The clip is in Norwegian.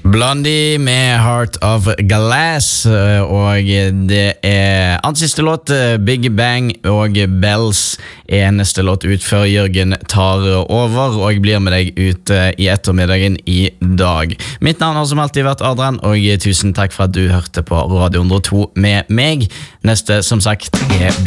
Blondie med Heart of Glass, og det hans siste låt, Big Bang og Bells, neste låt ut før Jørgen tar over, og jeg blir med deg ut i ettermiddagen i dag. Mitt navn har som alltid vært Adrian, og tusen takk for at du hørte på Radio 102 med meg. Neste, som sagt,